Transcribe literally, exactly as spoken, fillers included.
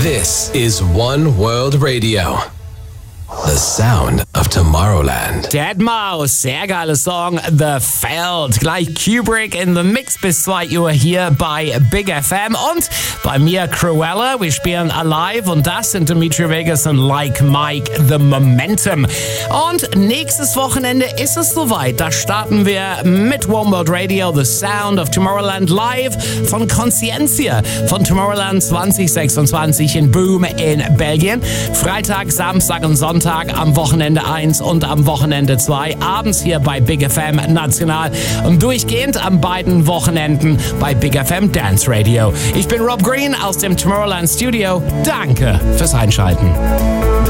This is One World Radio. The sound of Tomorrowland. Deadmau5, sehr geiler Song. The Feld. Gleich Kubrick in the Mix bis zwei Uhr hier bei Big F M. Und bei mir Cruella. Wir spielen Alive und das sind Dimitri Vegas und Like Mike, The Momentum. Und nächstes Wochenende ist es soweit. Da starten wir mit One World Radio, The Sound of Tomorrowland live von Conscientia von Tomorrowland zwanzig sechsundzwanzig in Boom in Belgien. Freitag, Samstag und Sonntag am Wochenende eins und am Wochenende zwei. Abends hier bei Big F M National und durchgehend an beiden Wochenenden bei Big F M Dance Radio. Ich bin Rob Green aus dem Tomorrowland Studio. Danke fürs Einschalten.